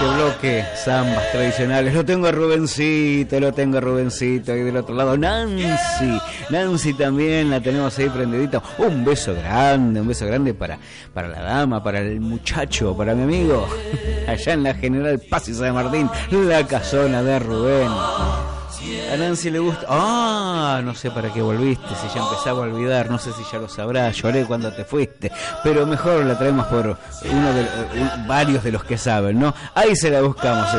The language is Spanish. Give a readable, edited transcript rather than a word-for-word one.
este bloque, zambas tradicionales. Lo tengo a Rubencito. Y del otro lado Nancy también la tenemos ahí prendidita. Un beso grande para la dama, para el muchacho, para mi amigo, allá en la General Paz y San Martín, la casona de Rubén. A Nancy le gusta. No sé para qué volviste, si ya empezaba a olvidar, no sé si ya lo sabrás, lloré cuando te fuiste, pero mejor la traemos por varios de los que saben, ¿no? Ahí se la buscamos.